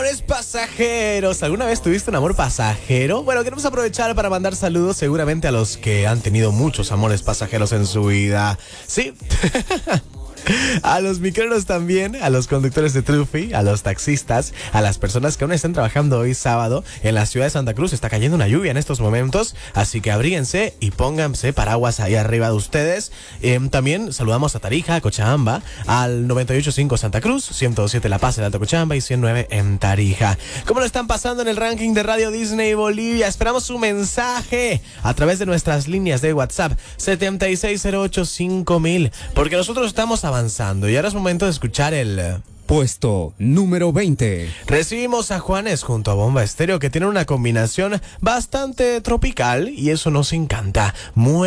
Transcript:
Amores pasajeros. ¿Alguna vez tuviste un amor pasajero? Bueno, queremos aprovechar para mandar saludos seguramente a los que han tenido muchos amores pasajeros en su vida. ¿Sí? A los micreros también, a los conductores de Trufi, a los taxistas, a las personas que aún están trabajando hoy sábado en la ciudad de Santa Cruz. Está cayendo una lluvia en estos momentos, así que abríguense y pónganse paraguas ahí arriba de ustedes. También saludamos a Tarija, a Cochabamba, al 98.5 Santa Cruz, 107 La Paz, el Alto Cochabamba y 109 en Tarija. ¿Cómo lo están pasando en el ranking de Radio Disney Bolivia? Esperamos su mensaje a través de nuestras líneas de WhatsApp 76085000, porque nosotros estamos avanzando y ahora es momento de escuchar el puesto número 20. Recibimos a Juanes junto a Bomba Estéreo, que tiene una combinación bastante tropical y eso nos encanta.